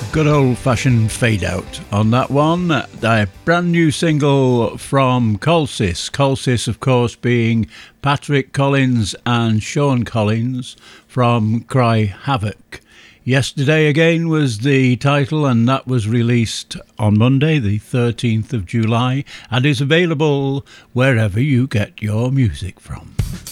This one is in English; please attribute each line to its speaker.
Speaker 1: Good old-fashioned fade-out on that one. A brand new single from Colsys. Colsys, of course, being Patrick Collins and Sean Collins from Cry Havoc. Yesterday Again was the title, and that was released on Monday, the 13th of July, and is available wherever you get your music from.